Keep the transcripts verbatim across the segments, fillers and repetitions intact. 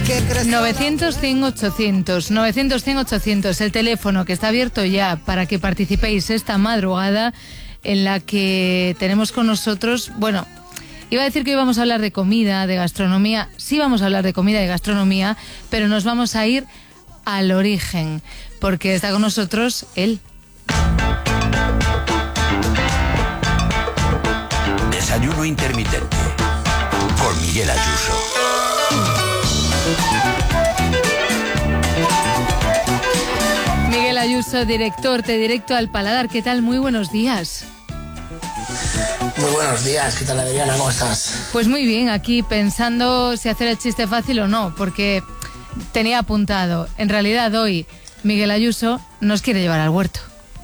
novecientos, cien, ochocientos, novecientos, cien, ochocientos, el teléfono que está abierto ya para que participéis esta madrugada en la que tenemos con nosotros, bueno, iba a decir que hoy vamos a hablar de comida, de gastronomía, sí vamos a hablar de comida y gastronomía, pero nos vamos a ir al origen, porque está con nosotros él. Desayuno intermitente con Miguel Ayuso. Miguel Ayuso, director de Directo al Paladar. ¿Qué tal? Muy buenos días. Muy buenos días. ¿Qué tal, Adriana? ¿Cómo estás? Pues muy bien, aquí pensando si hacer el chiste fácil o no, porque tenía apuntado. En realidad hoy Miguel Ayuso nos quiere llevar al huerto.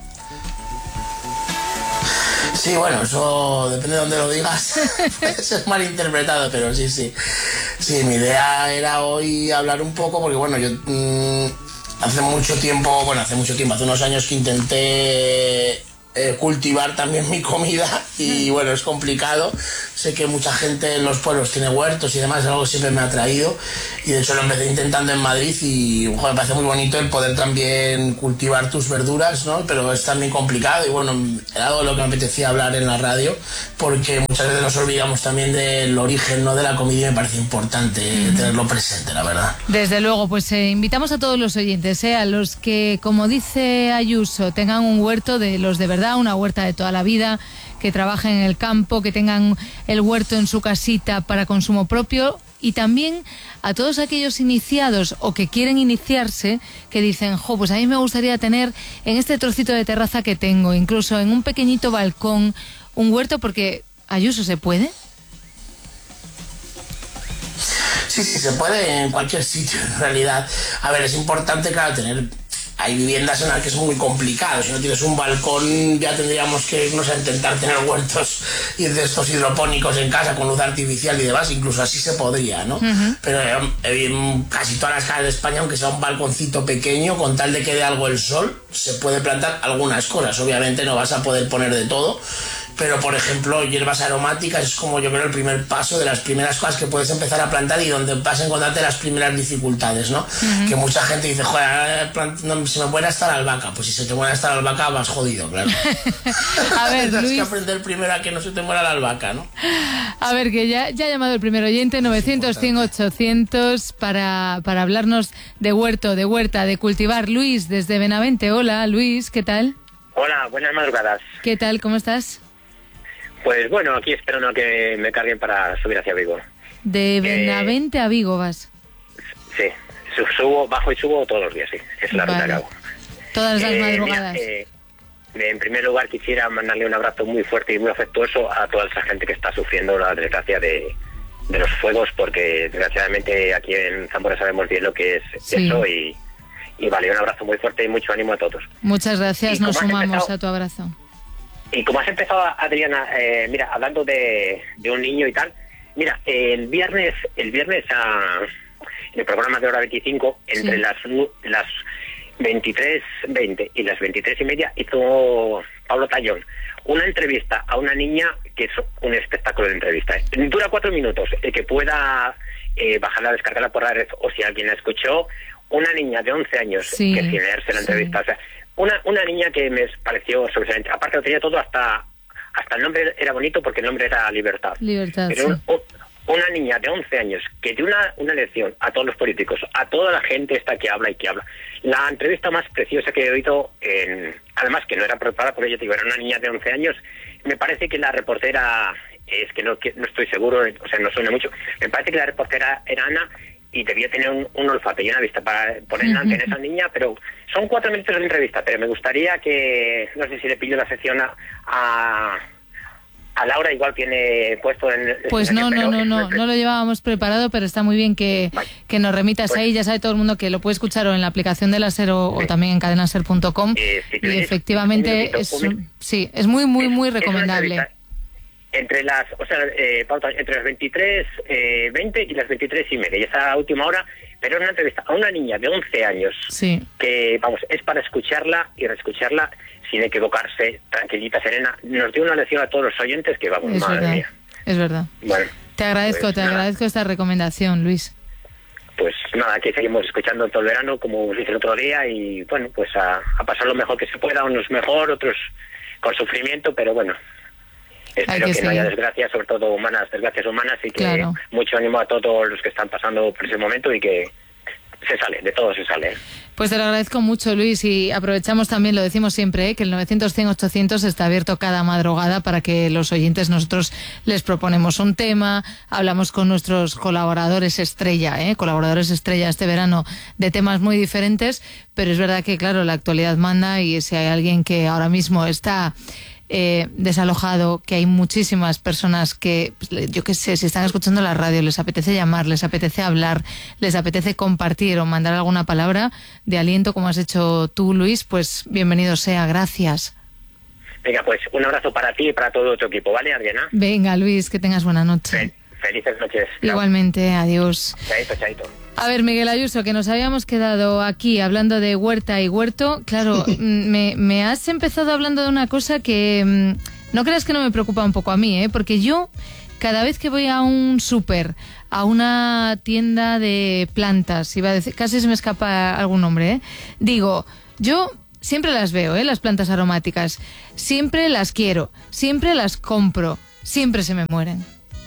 Sí, bueno, eso depende de dónde lo digas. Puede ser malinterpretado, pero sí, sí. Sí, mi idea era hoy hablar un poco, porque bueno, yo mmm, hace mucho tiempo, bueno, hace mucho tiempo, hace unos años que intenté eh, cultivar también mi comida y bueno, es complicado. Sé que mucha gente en los pueblos tiene huertos y demás, es algo que siempre me ha atraído y de hecho lo empecé intentando en Madrid y ojo, me parece muy bonito el poder también cultivar tus verduras, ¿no? Pero es también complicado y bueno, era algo de lo que me apetecía hablar en la radio porque muchas veces nos olvidamos también del origen, ¿no?, de la comida y me parece importante uh-huh. tenerlo presente, la verdad. Desde luego, pues eh, invitamos a todos los oyentes, eh, a los que, como dice Ayuso, tengan un huerto de los de verdad, una huerta de toda la vida, que trabajen en el campo, que tengan el huerto en su casita para consumo propio, y también a todos aquellos iniciados o que quieren iniciarse, que dicen, jo, pues a mí me gustaría tener en este trocito de terraza que tengo, incluso en un pequeñito balcón, un huerto, porque, Ayuso, ¿se puede? Sí, sí, se puede en cualquier sitio, en realidad. A ver, es importante, claro, tener... Hay viviendas en las que es muy complicado. Si no tienes un balcón, ya tendríamos que irnos a intentar tener huertos y de estos hidropónicos en casa con luz artificial y demás. Incluso así se podría, ¿no? Uh-huh. Pero en casi todas las casas de España, aunque sea un balconcito pequeño, con tal de que dé algo el sol, se puede plantar algunas cosas. Obviamente no vas a poder poner de todo, pero por ejemplo hierbas aromáticas es como yo creo el primer paso de las primeras cosas que puedes empezar a plantar y donde vas a encontrarte las primeras dificultades, ¿no? Uh-huh. Que mucha gente dice, joder, no, se me muere hasta la albahaca. Pues si se te muere hasta la albahaca vas jodido, claro. A ver, tienes Luis, que aprender primero a que no se te muera la albahaca, ¿no? A ver, que ya, ya ha llamado el primer oyente, novecientos, cien, ochocientos, para, para hablarnos de huerto, de huerta, de cultivar. Luis, desde Benavente. Hola, Luis, ¿qué tal? Hola, buenas madrugadas. ¿Qué tal? ¿Cómo estás? Pues bueno, aquí esperando a que me carguen para subir hacia Vigo. ¿De Benavente eh, a Vigo vas? Sí, subo, bajo y subo todos los días, sí. Es la vale. ruta que hago. Todas las eh, madrugadas. Mira, eh, en primer lugar quisiera mandarle un abrazo muy fuerte y muy afectuoso a toda esa gente que está sufriendo la desgracia de, de los fuegos, porque desgraciadamente aquí en Zamora sabemos bien lo que es sí. eso y, y vale, un abrazo muy fuerte y mucho ánimo a todos. Muchas gracias, nos sumamos empezado, a tu abrazo. Y como has empezado, Adriana, eh, mira, hablando de, de un niño y tal, mira, eh, el viernes, el viernes a, en el programa de Hora veinticinco, entre sí. las, las veintitrés veinte y las veintitrés y media, hizo Pablo Tallón una entrevista a una niña que es un espectáculo de entrevista. ¿eh? Dura cuatro minutos, el que pueda eh, bajarla, descargarla por la red, o si alguien la escuchó, una niña de once años sí, que sin leerse la sí. entrevista, o sea, Una, una niña que me pareció sobresaliente. Aparte lo tenía todo, hasta hasta el nombre era bonito porque el nombre era Libertad. Libertad, Pero sí. un, una niña de once años que dio una, una lección a todos los políticos, a toda la gente esta que habla y que habla. La entrevista más preciosa que he oído, en, además que no era preparada por ella, digo, era una niña de once años. Me parece que la reportera, es que no, que no estoy seguro, o sea, no suena mucho, me parece que la reportera era Ana, y debía tener un, un olfato y una vista para poner delante en esa niña, pero son cuatro minutos de entrevista, pero me gustaría que, no sé si le pillo la sección a, a, a Laura, igual tiene puesto en... Pues no, no, no, no, no lo llevábamos preparado, pero está muy bien que, vale. que nos remitas pues, ahí, ya sabe todo el mundo que lo puede escuchar o en la aplicación de la SER o, sí. o también en cadena ser punto com, eh, si y efectivamente es, sí, es muy, muy, muy es, recomendable. Es entre las, o sea, eh, entre las veintitrés veinte y las veintitrés y media, y esa última hora, pero es una entrevista a una niña de once años, sí. que, vamos, es para escucharla y reescucharla sin equivocarse, tranquilita, serena. Nos dio una lección a todos los oyentes que, vamos, es madre verdad, mía. Es verdad. Bueno, te agradezco, pues, te nada. agradezco esta recomendación, Luis. Pues nada, aquí seguimos escuchando todo el verano, como os dije el otro día, y bueno, pues a, a pasar lo mejor que se pueda, unos mejor, otros con sufrimiento, pero bueno, espero que, que no haya desgracias, sobre todo humanas, desgracias humanas, y que claro. Mucho ánimo a todos los que están pasando por ese momento y que se sale, de todo se sale. Pues te lo agradezco mucho, Luis, y aprovechamos también, lo decimos siempre, ¿eh? que el novecientos cien ochocientos está abierto cada madrugada para que los oyentes, nosotros les proponemos un tema, hablamos con nuestros colaboradores estrella, ¿eh? colaboradores estrella este verano de temas muy diferentes, pero es verdad que, claro, la actualidad manda, y si hay alguien que ahora mismo está Eh, desalojado, que hay muchísimas personas que, yo qué sé, si están escuchando la radio, les apetece llamar, les apetece hablar, les apetece compartir o mandar alguna palabra de aliento, como has hecho tú, Luis, pues bienvenido sea, gracias. Venga, pues un abrazo para ti y para todo tu equipo, ¿vale, Adriana? Venga, Luis, que tengas buena noche. Fel- felices noches. Igualmente, chao. Adiós. Chaito, chaito. A ver, Miguel Ayuso, que nos habíamos quedado aquí hablando de huerta y huerto. Claro, me, me has empezado hablando de una cosa que no creas que no me preocupa un poco a mí, ¿eh? Porque yo, cada vez que voy a un súper, a una tienda de plantas, iba a decir, casi se me escapa algún nombre, ¿eh? Digo, yo siempre las veo, ¿eh? Las plantas aromáticas. Siempre las quiero, siempre las compro, siempre se me mueren.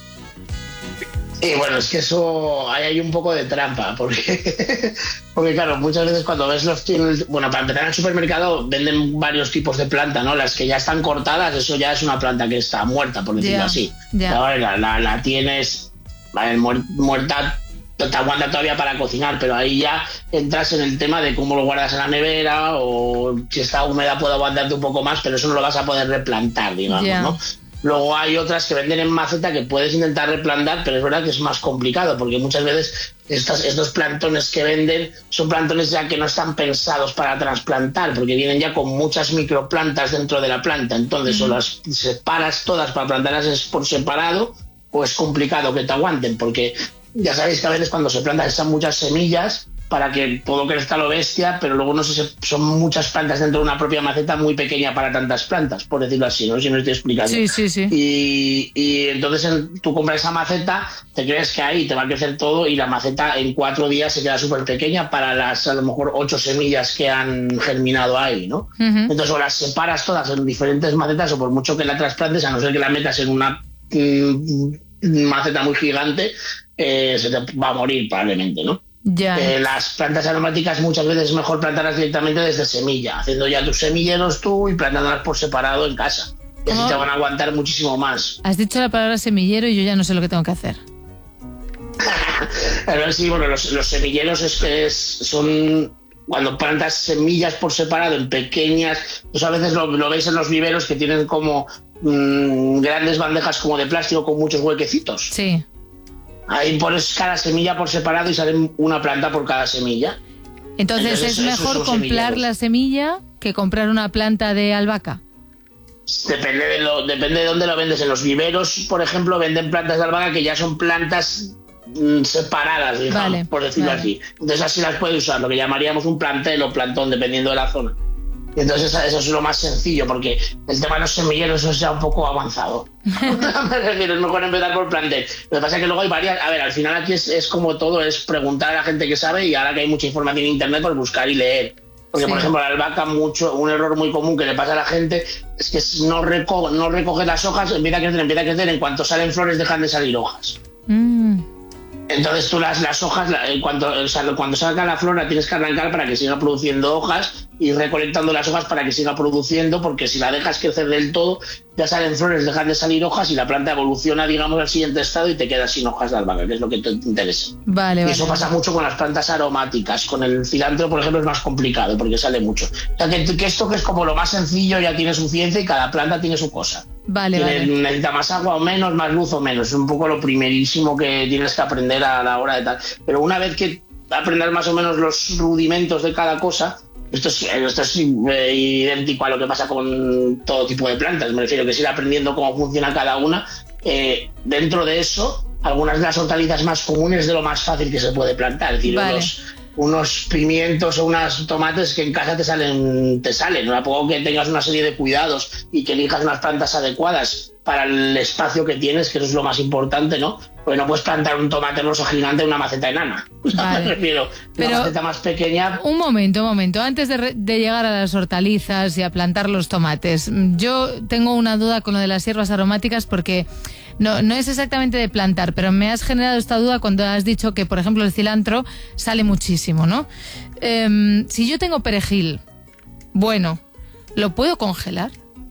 Sí, bueno, es que eso, ahí hay un poco de trampa, porque, porque claro, muchas veces cuando ves los... Bueno, para empezar en el supermercado venden varios tipos de planta, ¿no? Las que ya están cortadas, eso ya es una planta que está muerta, por decirlo yeah, así. Yeah. La, la, la tienes, vale, muerta, te aguanta todavía para cocinar, pero ahí ya entras en el tema de cómo lo guardas en la nevera, o si está húmeda puede aguantarte un poco más, pero eso no lo vas a poder replantar, digamos, yeah. ¿no? Luego hay otras que venden en maceta que puedes intentar replantar, pero es verdad que es más complicado, porque muchas veces estas, estos plantones que venden son plantones ya que no están pensados para trasplantar, porque vienen ya con muchas microplantas dentro de la planta. Entonces, mm. o las separas todas para plantarlas por separado, o es complicado que te aguanten, porque ya sabéis que a veces cuando se plantan están muchas semillas para que todo crezca lo bestia, pero luego no sé, son muchas plantas dentro de una propia maceta muy pequeña para tantas plantas, por decirlo así, no sé si me estoy explicando. Sí, sí, sí. Y, y entonces en, tú compras esa maceta, te crees que ahí te va a crecer todo, y la maceta en cuatro días se queda súper pequeña para las a lo mejor ocho semillas que han germinado ahí, ¿no? Uh-huh. Entonces o las separas todas en diferentes macetas, o por mucho que la trasplantes, a no ser que la metas en una mmm, maceta muy gigante, eh, se te va a morir probablemente, ¿no? Ya. Eh, las plantas aromáticas muchas veces es mejor plantarlas directamente desde semilla, haciendo ya tus semilleros tú y plantándolas por separado en casa. Y así oh. te van a aguantar muchísimo más. Has dicho la palabra semillero y yo ya no sé lo que tengo que hacer. Pero sí, bueno, los, los semilleros es que es, son cuando plantas semillas por separado en pequeñas, pues a veces lo, lo veis en los viveros que tienen como mmm, grandes bandejas como de plástico con muchos huequecitos. Sí. Ahí pones cada semilla por separado y sale una planta por cada semilla. Entonces, Entonces es mejor comprar semilleros. La semilla que comprar una planta de albahaca. Depende de, lo, depende de dónde lo vendes. En los viveros, por ejemplo, venden plantas de albahaca que ya son plantas mmm, separadas, digamos, vale, por decirlo vale. así. Entonces así las puedes usar, lo que llamaríamos un plantel o plantón, dependiendo de la zona. Y entonces eso es lo más sencillo, porque el tema de los semilleros es ya un poco avanzado. Es mejor empezar por plantel. Lo que pasa es que luego hay varias... A ver, al final aquí es, es como todo, es preguntar a la gente que sabe, y ahora que hay mucha información en internet, pues buscar y leer. Porque, sí. por ejemplo, la albahaca, mucho, un error muy común que le pasa a la gente es que no, reco no recoge las hojas, empieza a crecer, empieza a crecer, en cuanto salen flores dejan de salir hojas. Mm. Entonces tú las, las hojas, cuando, o sea, cuando salga la flor la tienes que arrancar para que siga produciendo hojas, y recolectando las hojas para que siga produciendo, porque si la dejas crecer del todo, ya salen flores, dejan de salir hojas y la planta evoluciona, digamos, al siguiente estado y te quedas sin hojas de albahaca, que es lo que te interesa. Vale, y vale, eso pasa vale. mucho con las plantas aromáticas. Con el cilantro, por ejemplo, es más complicado porque sale mucho. O sea, que, que esto que es como lo más sencillo ya tiene su ciencia, y cada planta tiene su cosa. Vale, tiene, vale. Necesita más agua o menos, más luz o menos. Es un poco lo primerísimo que tienes que aprender a la hora de tal. Pero una vez que aprendas más o menos los rudimentos de cada cosa, esto es, esto es eh, idéntico a lo que pasa con todo tipo de plantas. Me refiero que es ir aprendiendo cómo funciona cada una. Eh, dentro de eso, algunas de las hortalizas más comunes es de lo más fácil que se puede plantar. Es decir, vale. unos, unos pimientos o unos tomates que en casa te salen, te salen. No poco que tengas una serie de cuidados y que elijas unas plantas adecuadas para el espacio que tienes, que eso es lo más importante, ¿no? Pues no puedes plantar un tomate rosa gigante en una maceta enana. O sea, vale. Me refiero, Pero, una maceta más pequeña. Un momento, un momento. Antes de, re, de llegar a las hortalizas y a plantar los tomates, yo tengo una duda con lo de las hierbas aromáticas porque no, no es exactamente de plantar, pero me has generado esta duda cuando has dicho que, por ejemplo, el cilantro sale muchísimo, ¿no? Eh, si yo tengo perejil, bueno, ¿lo puedo congelar?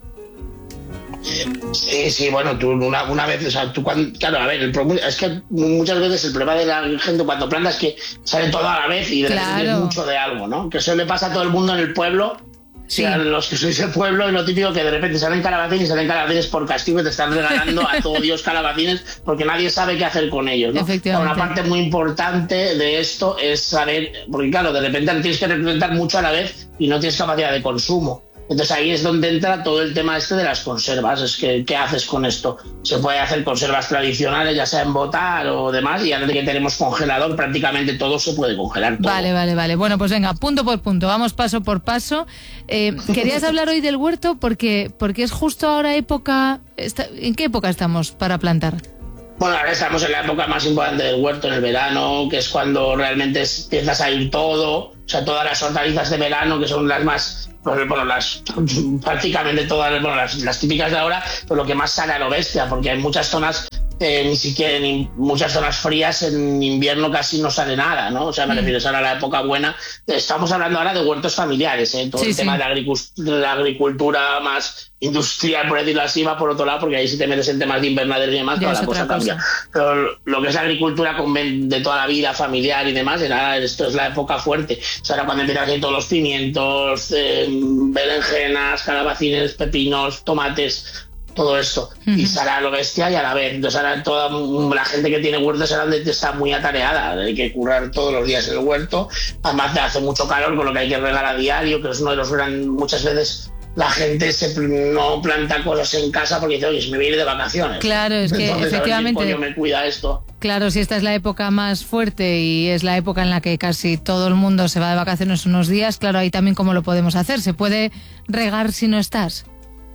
Sí, sí, bueno, tú una, una vez, o sea, tú cuando, claro, a ver, el problema es que muchas veces el problema de la gente cuando planta es que sale todo a la vez y de claro. repente es mucho de algo, ¿no? Que eso le pasa a todo el mundo en el pueblo, sí. A los que sois del pueblo, es lo típico que de repente salen calabacines y salen calabacines por castigo y te están regalando a todo Dios calabacines porque nadie sabe qué hacer con ellos, ¿no? Efectivamente. Una parte muy importante de esto es saber, porque claro, de repente tienes que representar mucho a la vez y no tienes capacidad de consumo. Entonces ahí es donde entra todo el tema este de las conservas. Es que, ¿qué haces con esto? Se puede hacer conservas tradicionales, ya sea en botar o demás, y ahora que tenemos congelador, prácticamente todo se puede congelar. Todo. Vale, vale, vale. Bueno, pues venga, punto por punto, vamos paso por paso. Eh, querías hablar hoy del huerto porque, porque es justo ahora época... Está, ¿en qué época estamos para plantar? Bueno, ahora estamos en la época más importante del huerto, en el verano, que es cuando realmente empiezas a ir todo, o sea, todas las hortalizas de verano, que son las más... Bueno, las, prácticamente todas bueno, las, las típicas de ahora, pero lo que más sale a lo bestia, porque hay muchas zonas, eh, ni siquiera en muchas zonas frías en invierno casi no sale nada, ¿no? O sea, me refiero a la época buena. Estamos hablando ahora de huertos familiares, ¿eh? Todo sí, el sí. tema de la, agric- de la agricultura más industrial, por decirlo así, va por otro lado, porque ahí si te metes en temas de invernadero y demás, toda la cosa cambia. Pero lo que es la agricultura de toda la vida, familiar y demás, era, esto es la época fuerte. O sea, ahora cuando empiezan a hacer todos los pimientos, eh, berenjenas, calabacines, pepinos, tomates, todo esto. Uh-huh. Y sale a lo bestia y a la vez. Entonces ahora toda la gente que tiene huertos está muy atareada. Hay que curar todos los días el huerto. Además hace mucho calor, con lo que hay que regar a diario, que es uno de los grandes, muchas veces la gente se no planta cosas en casa porque dice, oye, si me voy a ir de vacaciones. Claro, es que entonces, efectivamente... A ver, ¿qué coño me cuida esto? Claro, si esta es la época más fuerte y es la época en la que casi todo el mundo se va de vacaciones unos días, claro, ahí también cómo lo podemos hacer. ¿Se puede regar si no estás?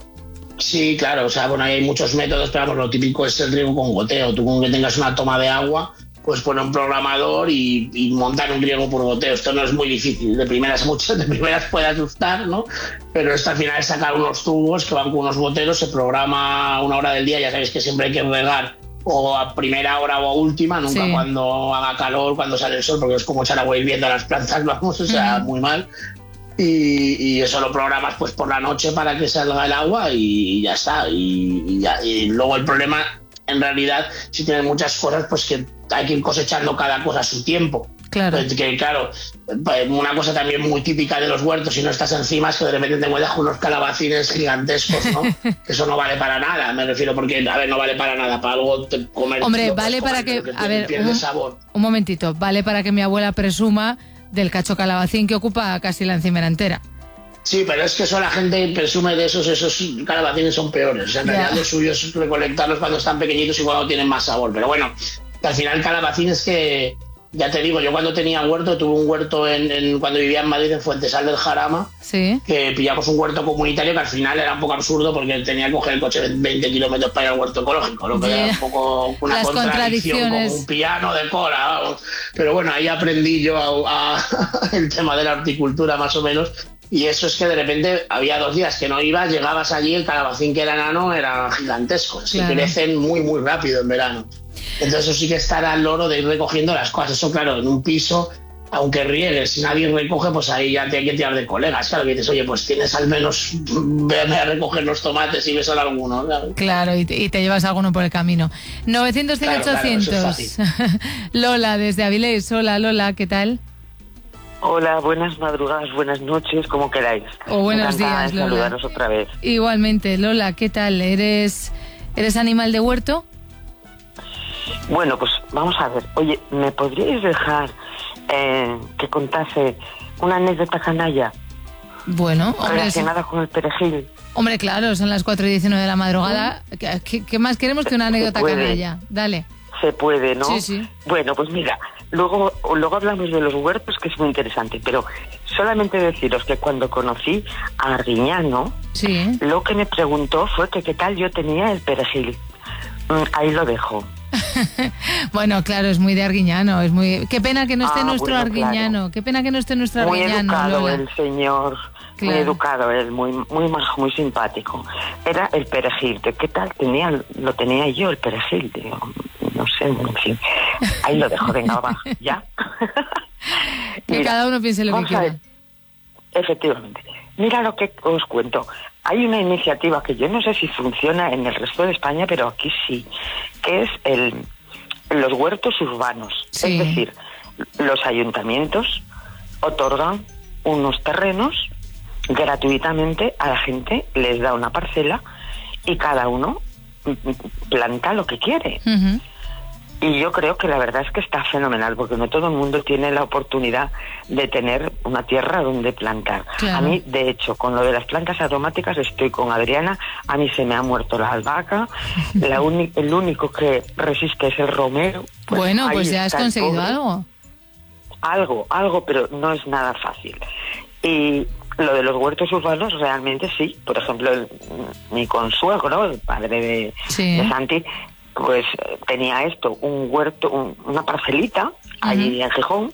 Sí, claro, o sea, bueno, hay muchos métodos, pero vamos, lo típico es el riego con goteo. Tú con que tengas una toma de agua, pues poner un programador y, y montar un riego por goteo. Esto no es muy difícil, de primeras muchas, de primeras puede asustar, ¿no? Pero esto al final es sacar unos tubos que van con unos goteros, se programa una hora del día, ya sabéis que siempre hay que regar o a primera hora o a última, nunca sí. cuando haga calor, cuando sale el sol, porque es como echar agua hirviendo a las plantas, vamos, o sea, uh-huh. muy mal. Y, y eso lo programas pues por la noche para que salga el agua y ya está. Y, y, ya, y luego el problema, en realidad, si tienes muchas cosas, pues que hay que ir cosechando cada cosa a su tiempo. Claro. Pues que, claro, una cosa también muy típica de los huertos, si no estás encima, es que de repente te encuentras con unos calabacines gigantescos, ¿no? Eso no vale para nada, me refiero, porque, a ver, no vale para nada, para algo te comer. Hombre, vale para que, que a ver, un, sabor. un momentito, vale para que mi abuela presuma del cacho calabacín que ocupa casi la encimera entera. Sí, pero es que eso la gente presume de esos, esos calabacines son peores. O sea, en yeah. realidad lo suyo es recolectarlos cuando están pequeñitos y cuando tienen más sabor. Pero bueno, al final calabacines que, ya te digo, yo cuando tenía huerto, tuve un huerto en, en cuando vivía en Madrid, en Fuentesal del Jarama, sí. que pillamos un huerto comunitario que al final era un poco absurdo porque tenía que coger el coche veinte kilómetros para ir al huerto ecológico, lo que yeah. era un poco una Las contradicción, como un piano de cola, vamos. Pero bueno, ahí aprendí yo a, a, el tema de la horticultura más o menos. Y eso es que de repente había dos días que no ibas, llegabas allí, el calabacín que era enano era gigantesco, así claro. crecen muy muy rápido en verano. Entonces eso sí que estará al loro de ir recogiendo las cosas. Eso claro, en un piso, aunque riegues, si nadie recoge, pues ahí ya te hay que tirar de colegas. Claro, que dices, oye, pues tienes al menos, véame a recoger los tomates y ves a alguno. Claro, claro y, te, y te llevas alguno por el camino. novecientos, cien, claro, ochocientos. Claro, Lola, desde Avilés. Hola, Lola, ¿qué tal? Hola, buenas madrugadas, buenas noches, como queráis. O buenos días, Lola. Saludaros otra vez. Igualmente, Lola, ¿qué tal? ¿Eres, eres animal de huerto? Bueno, pues vamos a ver. Oye, ¿me podríais dejar eh, que contase una anécdota canalla? Bueno, hombre, relacionada sí. con el perejil. Hombre, claro, son las cuatro y diecinueve de la madrugada. ¿Mm? ¿Qué, qué más queremos que una anécdota canalla? Dale. Se puede, ¿no? Sí, sí. Bueno, pues mira, luego, luego hablamos de los huertos, que es muy interesante, pero solamente deciros que cuando conocí a Arguiñano, sí. lo que me preguntó fue que qué tal yo tenía el perejil. Ahí lo dejo. Bueno, claro, es muy de Arguiñano, es muy... Qué pena que no esté Ah, nuestro bueno, Arguiñano, claro. qué pena que no esté nuestro Muy Arguiñano, educado Lola. el señor, Claro. muy educado él, muy muy majo, muy simpático. Era el perejil, que qué tal tenía, lo tenía yo el perejil, digo, no sé, en fin. Ahí lo dejo, venga, va, ya. Que cada uno piense lo que vamos a quiera. ver. Efectivamente. Mira lo que os cuento. Hay una iniciativa que yo no sé si funciona en el resto de España, pero aquí sí, que es el los huertos urbanos. Sí. Es decir, los ayuntamientos otorgan unos terrenos gratuitamente a la gente, les da una parcela y cada uno planta lo que quiere. Uh-huh. Y yo creo que la verdad es que está fenomenal, porque no todo el mundo tiene la oportunidad de tener una tierra donde plantar. Claro. A mí, de hecho, con lo de las plantas aromáticas estoy con Adriana. A mí se me ha muerto la albahaca. La uni- el único que resiste es el romero. Pues Bueno, ahí pues ya has está el conseguido pobre. algo. Algo, algo, pero no es nada fácil. Y lo de los huertos urbanos realmente sí. Por ejemplo, el- mi consuegro, el padre de, Sí. de Santi, pues eh, tenía esto, un huerto, un- una parcelita allí en Gijón.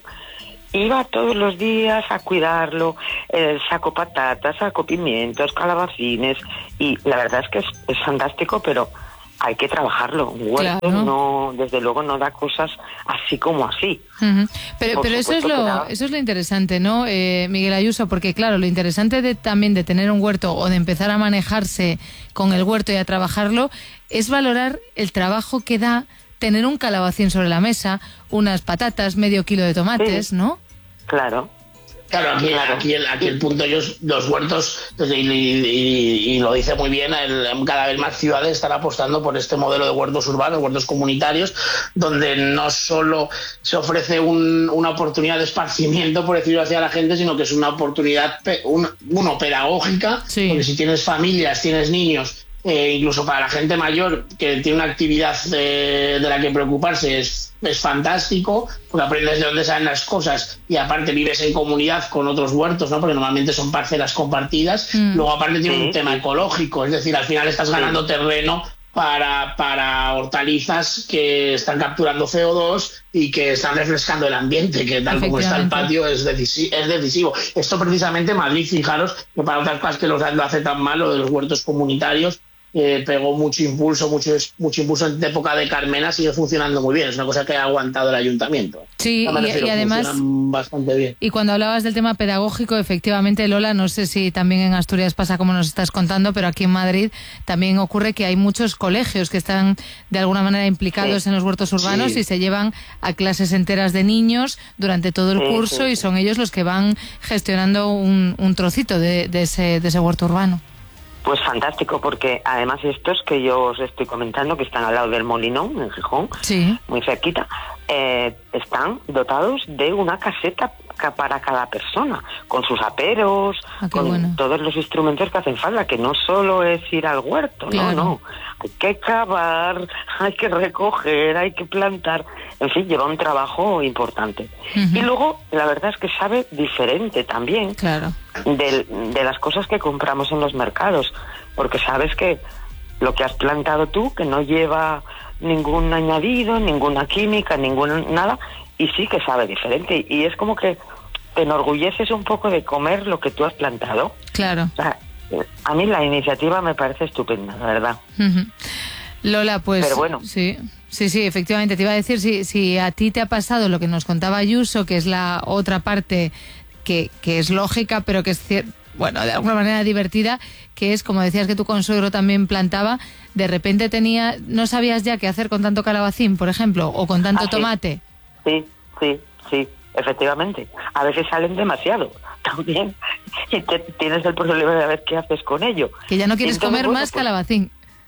Iba todos los días a cuidarlo, eh, saco patatas, saco pimientos, calabacines, y la verdad es que es, es fantástico, pero hay que trabajarlo. Un huerto Claro. no, desde luego no da cosas así como así. Ujú. Pero, Por pero eso es supuesto que lo da. eso es lo interesante, ¿no, eh, Miguel Ayuso? Porque claro, lo interesante de, también de tener un huerto o de empezar a manejarse con el huerto y a trabajarlo es valorar el trabajo que da tener un calabacín sobre la mesa, unas patatas, medio kilo de tomates, Sí. ¿no? Claro. Claro, aquí, Claro. aquí, el, aquí el punto, ellos, los huertos, y, y- y- y lo dice muy bien, el- cada vez más ciudades están apostando por este modelo de huertos urbanos, huertos comunitarios, donde no solo se ofrece un- una oportunidad de esparcimiento, por decirlo así, a la gente, sino que es una oportunidad, pe- un- uno, pedagógica, Sí. porque si tienes familias, tienes niños, eh, incluso para la gente mayor que tiene una actividad eh, de la que preocuparse, es, es fantástico, porque aprendes de dónde salen las cosas y aparte vives en comunidad con otros huertos, ¿no? Porque normalmente son parcelas compartidas. Mm. Luego aparte tiene Sí, un tema sí. ecológico, es decir, al final estás ganando terreno para, para hortalizas que están capturando C O dos y que están refrescando el ambiente, que tal como está el Efectivamente. patio es, decisi- es decisivo. Esto precisamente Madrid, fijaros, que para otras cosas que los lo hace tan mal, lo de los huertos comunitarios, eh, pegó mucho impulso, mucho, mucho impulso en época de Carmena, sigue funcionando muy bien, es una cosa que ha aguantado el ayuntamiento. Sí, Ya me y- refiero, y además- funcionan bastante bien. Y cuando hablabas del tema pedagógico, efectivamente, Lola, no sé si también en Asturias pasa como nos estás contando, pero aquí en Madrid también ocurre que hay muchos colegios que están de alguna manera implicados Sí. en los huertos urbanos Sí. y se llevan a clases enteras de niños durante todo el Sí, curso sí, y sí. son ellos los que van gestionando un, un trocito de, de ese, de ese huerto urbano. Pues fantástico, porque además estos que yo os estoy comentando, que están al lado del Molinón, en Gijón, Sí. muy cerquita, eh, están dotados de una caseta ca- para cada persona, con sus aperos, Ah, qué con bueno. todos los instrumentos que hacen falta, que no solo es ir al huerto, Claro. no, no, hay que cavar, hay que recoger, hay que plantar, en fin, lleva un trabajo importante. Ujú. Y luego, la verdad es que sabe diferente también Claro. de, de las cosas que compramos en los mercados, porque sabes que lo que has plantado tú, que no lleva ningún añadido, ninguna química, ningún nada, y sí que sabe diferente, y es como que te enorgulleces un poco de comer lo que tú has plantado. Claro. O sea, a mí la iniciativa me parece estupenda, la verdad. Ujú. Lola, pues Pero bueno. sí, sí, sí, efectivamente. Te iba a decir si, si a ti te ha pasado lo que nos contaba Ayuso, que es la otra parte que, que es lógica, pero que es cier- bueno, de alguna manera divertida, que es, como decías que tu consuegro también plantaba, de repente tenía, no sabías ya qué hacer con tanto calabacín, por ejemplo, o con tanto Ah, sí. tomate. Sí, sí, sí, efectivamente. A veces salen demasiado también, y te, tienes el problema de ver qué haces con ello. Que ya no quieres Entonces, comer bueno, más pues, calabacín.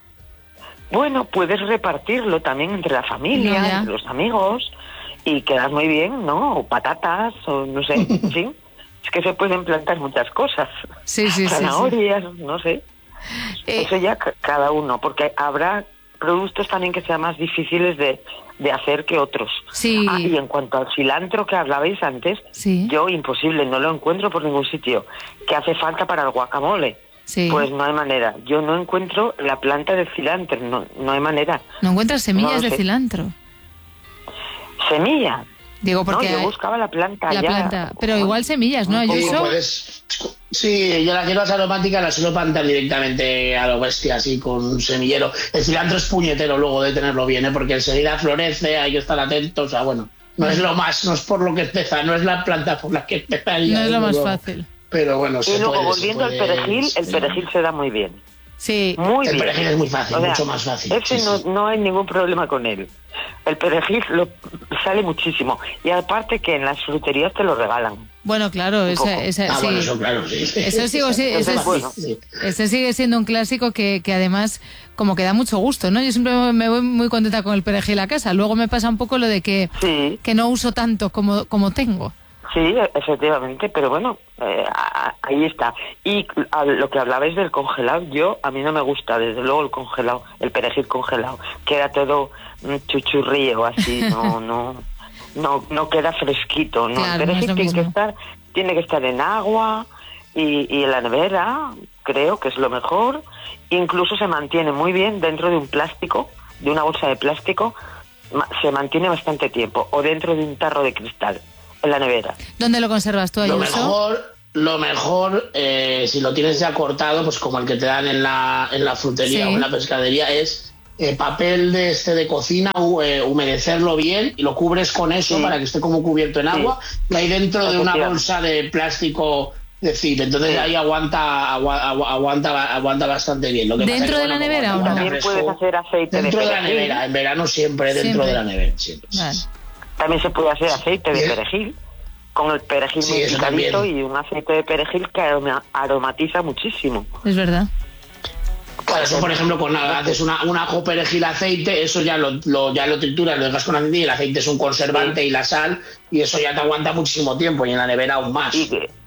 Bueno, puedes repartirlo también entre la familia, No, ya. entre los amigos, y quedas muy bien, ¿no? O patatas, o no sé, en fin. Es que se pueden plantar muchas cosas. Sí, sí, sí, sí. Zanahorias, no sé. Eh, Eso ya ca- cada uno, porque habrá productos también que sean más difíciles de, de hacer que otros. Sí. Ah, y en cuanto al cilantro que hablabais antes, Sí. yo imposible, no lo encuentro por ningún sitio. ¿Qué hace falta para el guacamole? Sí. Pues no hay manera. Yo no encuentro la planta de cilantro, no, no hay manera. ¿No encuentras semillas no lo de sé. cilantro? Semillas. Digo, porque no, yo buscaba la planta la ya. planta, pero igual semillas, ¿no, Sí, Ayuso? puedes, sí, yo las hierbas aromáticas las suelo plantar directamente a lo bestia, así con un semillero. El cilantro es puñetero luego de tenerlo bien, ¿eh? Porque enseguida florece, hay que estar atentos, o sea, bueno, no es lo más, no es por lo que empieza, no es la planta por la que empezaría. No es lo más luego. fácil. Pero bueno, Y se luego, puede, volviendo se puede, al perejil, el sí. perejil se da muy bien. Sí. Muy El bien. perejil es muy fácil, O sea, mucho más fácil. Ese sí, no, sí. no hay ningún problema con él. El perejil lo, sale muchísimo. Y aparte que en las fruterías te lo regalan. Bueno, claro, esa, esa, Ah, sí. bueno, eso claro, sí. Eso sigo, sí, Eso ese, es es- bueno. Sí. ese sigue siendo un clásico que, que además como que da mucho gusto, ¿no? Yo siempre me voy muy contenta con el perejil a casa. Luego me pasa un poco lo de que, Sí. que no uso tanto como, como tengo. Sí, efectivamente, pero bueno, eh, a- ahí está. Y a lo que hablabais del congelado, yo, a mí no me gusta, desde luego, el congelado, el perejil congelado. Queda todo mm, chuchurrío, así, no, no, no, no queda fresquito, ¿no? Claro, el no es perejil lo tiene que mismo. estar, tiene que estar en agua y, y en la nevera, creo que es lo mejor. Incluso se mantiene muy bien dentro de un plástico, de una bolsa de plástico, ma- se mantiene bastante tiempo, o dentro de un tarro de cristal, en la nevera. ¿Dónde lo conservas tú, Lo Ayuso? mejor, lo mejor eh, si lo tienes ya cortado, pues como el que te dan en la, en la frutería Sí. o en la pescadería, es eh, papel de este de cocina, hu- eh, humedecerlo bien y lo cubres con eso Sí. para que esté como cubierto en Sí. agua y ahí dentro de una Efectivamente. bolsa de plástico de zip. Entonces Sí. ahí aguanta, agua- agua- aguanta, aguanta bastante bien. Lo que pasa ¿Dentro es que, de la bueno, nevera como o no? está También fresco, puedes hacer aceite dentro de de la perejil. nevera, en verano siempre dentro Siempre. de la nevera. Siempre. Vale. También se puede hacer aceite de Bien. perejil, con el perejil Sí, muy eso picadito también. y un aceite de perejil que aroma- aromatiza muchísimo. Es verdad. Claro, eso por ejemplo, con haces una, un ajo, perejil, aceite, eso ya lo, lo- ya lo trituras, lo dejas con aceite y el aceite es un conservante y la sal, y eso ya te aguanta muchísimo tiempo y en la nevera aún más. Y que,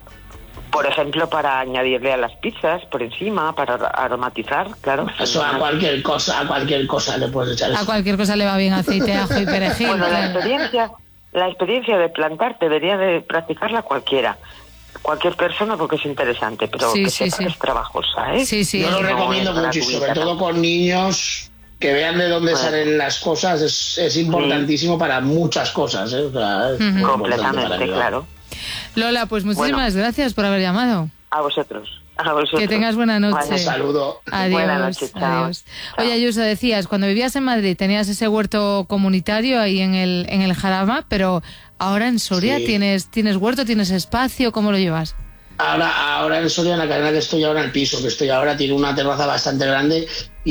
por ejemplo, para añadirle a las pizzas por encima, para ar- aromatizar, claro. Eso a cualquier cosa, a cualquier cosa le puedes echar A eso. cualquier cosa le va bien aceite, ajo y perejil. Bueno, la claro. experiencia, la experiencia de plantar debería de practicarla cualquiera, cualquier persona, porque es interesante, pero Sí, que sí, sepa sí. que es trabajosa, ¿eh? Sí, sí. Yo lo No recomiendo es mucho y gratuita, sobre todo ¿no? con niños que vean de dónde Bueno. salen las cosas, es, es importantísimo para muchas cosas. ¿eh? O sea, es muy importante para Completamente, mí, ¿no? claro. Lola, pues muchísimas gracias por haber llamado. A vosotros. A vosotros. Que tengas buena noche. Un saludo. Adiós. Buenas noches, chao. Adiós. Chao. Oye, Ayuso, decías, cuando vivías en Madrid tenías ese huerto comunitario ahí en el, en el Jarama, pero ahora en Soria Sí. tienes, tienes huerto, tienes espacio, ¿cómo lo llevas? Ahora, ahora en Soria, en la cadena que estoy ahora, en el piso que estoy ahora, tiene una terraza bastante grande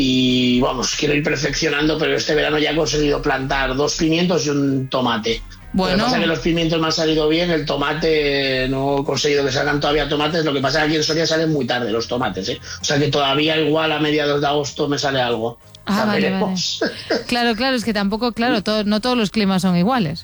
y, vamos, quiero ir perfeccionando, pero este verano ya he conseguido plantar dos pimientos y un tomate. Bueno. Lo que pasa es que los pimientos me han salido bien, el tomate no he conseguido que salgan todavía tomates, lo que pasa es que aquí en Soria salen muy tarde los tomates, ¿eh? O sea que todavía igual a mediados de agosto me sale algo. Ah, Ya vale, veremos. Claro, claro, es que tampoco, claro, todo- no todos los climas son iguales.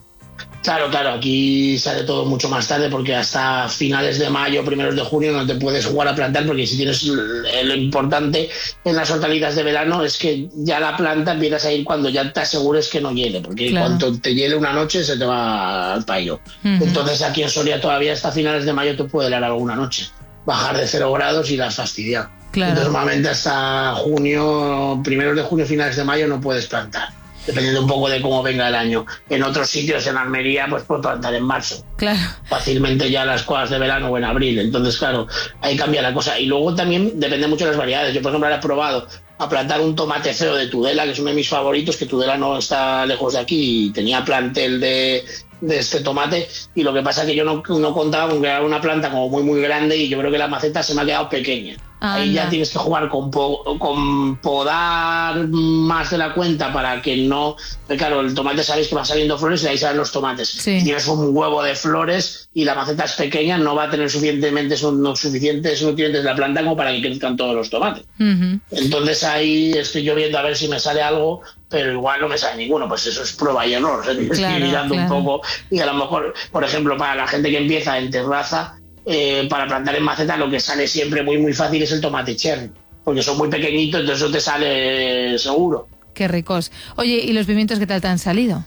Claro, claro, aquí sale todo mucho más tarde porque hasta finales de mayo, primeros de junio no te puedes jugar a plantar porque si tienes l- lo importante en las hortalizas de verano es que ya la planta empiezas a ir cuando ya te asegures que no hiele, porque Claro. cuando te hiele una noche se te va al payo. Ujú. Entonces aquí en Soria todavía hasta finales de mayo te puede helar alguna noche, bajar de cero grados y las fastidiar. Claro. Entonces normalmente hasta junio, primeros de junio, finales de mayo no puedes plantar. Dependiendo un poco de cómo venga el año. En otros sitios, en Almería, pues puedo plantar en marzo. Claro. Fácilmente ya las cosas de verano o en abril. Entonces, claro, ahí cambia la cosa. Y luego también depende mucho de las variedades. Yo, por ejemplo, ahora he probado a plantar un tomate feo de Tudela, que es uno de mis favoritos, que Tudela no está lejos de aquí y tenía plantel de, de este tomate. Y lo que pasa es que yo no, no contaba con que era una planta como muy, muy grande y yo creo que la maceta se me ha quedado pequeña. Ahí Anda. ya tienes que jugar con, po- con podar más de la cuenta para que no... porque claro, el tomate sabéis que va saliendo flores y de ahí salen los tomates. Sí. Si tienes un huevo de flores y la maceta es pequeña, no va a tener suficientemente son- no, suficientes nutrientes de la planta como para que crezcan todos los tomates. Ujú. Entonces ahí estoy yo viendo a ver si me sale algo, pero igual no me sale ninguno. Pues eso es prueba y error. O sea, tienes que Claro, ir mirando claro. un poco y a lo mejor, por ejemplo, para la gente que empieza en terraza, eh, para plantar en maceta lo que sale siempre muy muy fácil es el tomate cherry, porque son muy pequeñitos, entonces eso te sale seguro. Qué ricos. Oye, ¿y los pimientos qué tal te han salido?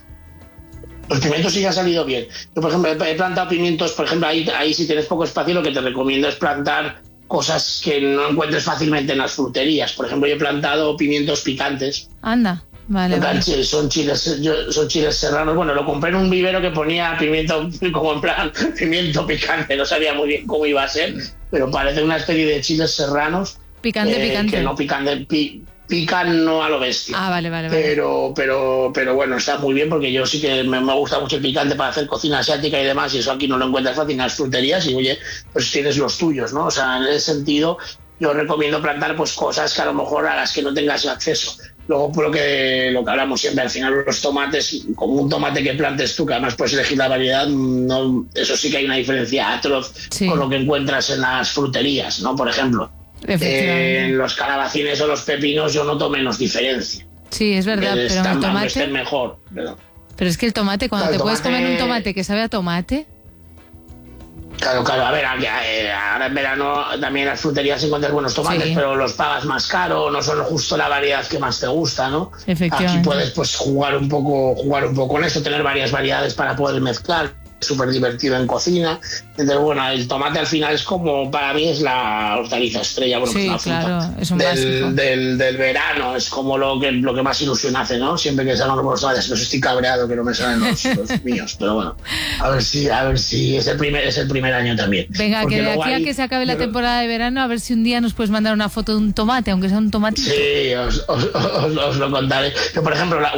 Los pimientos sí que han salido bien. Yo, por ejemplo, he he plantado pimientos, por ejemplo, ahí, ahí si tienes poco espacio, lo que te recomiendo es plantar cosas que no encuentres fácilmente en las fruterías. Por ejemplo, yo he plantado pimientos picantes, Anda. Vale, Total, vale. sí, son chiles, yo- son chiles serranos. Bueno, lo compré en un vivero que ponía pimiento, como en plan pimiento picante. No sabía muy bien cómo iba a ser, pero parece una especie de chiles serranos. Picante, eh, picante. Que no pican de pi- pican no a lo bestia. Ah, vale, vale, vale. Pero, pero, pero bueno, está muy bien porque yo sí que me, me gusta mucho el picante para hacer cocina asiática y demás, y eso aquí no lo encuentras fácil en las fruterías, y oye, pues tienes los tuyos, ¿no? O sea, en ese sentido, yo recomiendo plantar pues cosas que a lo mejor a las que no tengas acceso. Luego, por lo que, lo que hablamos siempre, al final los tomates, como un tomate que plantes tú, que además puedes elegir la variedad, no, eso sí que hay una diferencia atroz Sí. con lo que encuentras en las fruterías, ¿no? Por ejemplo. Efectivamente. Eh, en los calabacines o los pepinos yo noto menos diferencia. Sí, es verdad, Eh, pero en el están- aunque estén tomate... mejor. Pero, Pero es que el tomate, cuando Claro, te el puedes tomate- comer un tomate que sabe a tomate... claro, claro, a ver, a- eh, ahora en verano también en las fruterías encuentras buenos tomates, Sí. pero los pagas más caro, no son justo la variedad que más te gusta, ¿no? Efectivamente. Aquí puedes pues jugar un poco, jugar un poco con esto, tener varias variedades para poder mezclar. Súper divertido en cocina. Entonces, bueno, el tomate al final es como, para mí es la hortaliza estrella, bueno, Sí, pues la fruta claro, es un básico. del, del, del verano, es como lo que, lo que más ilusión hace, ¿no? Siempre que salgan los tomates, pues estoy cabreado que no me salen los, los míos, pero bueno, a ver si, a ver si es el primer, es el primer año también. Venga, Porque que de luego aquí a hay- que se acabe la yo- temporada de verano, a ver si un día nos puedes mandar una foto de un tomate, aunque sea un tomate. Sí, os, os, os- os lo contaré. Yo, por ejemplo, la,